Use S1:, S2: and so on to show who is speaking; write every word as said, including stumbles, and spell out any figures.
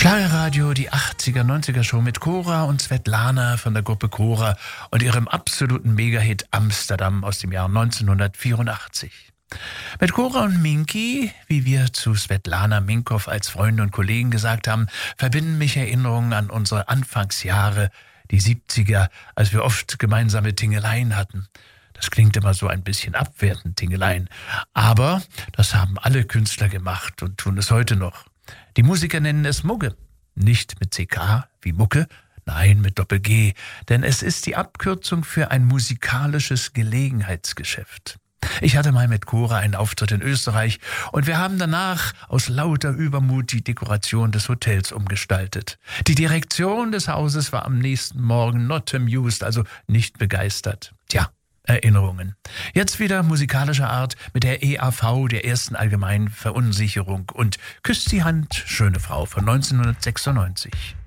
S1: Schlagerradio, die achtziger, neunziger Show mit Cora und Svetlana von der Gruppe Cora und ihrem absoluten Megahit Amsterdam aus dem Jahr neunzehnhundertvierundachtzig. Mit Cora und Minky, wie wir zu Svetlana Minkow als Freunde und Kollegen gesagt haben, verbinden mich Erinnerungen an unsere Anfangsjahre, die siebziger, als wir oft gemeinsame Tingeleien hatten. Das klingt immer so ein bisschen abwertend, Tingeleien. Aber das haben alle Künstler gemacht und tun es heute noch. Die Musiker nennen es Mugge. Nicht mit C K wie Mucke, nein, mit Doppel-G. Denn es ist die Abkürzung für ein musikalisches Gelegenheitsgeschäft. Ich hatte mal mit Cora einen Auftritt in Österreich und wir haben danach aus lauter Übermut die Dekoration des Hotels umgestaltet. Die Direktion des Hauses war am nächsten Morgen not amused, also nicht begeistert. Tja, Erinnerungen. Jetzt wieder musikalischer Art mit der E A V, der ersten allgemeinen Verunsicherung und Küsst die Hand, schöne Frau von neunzehnhundertsechsundneunzig.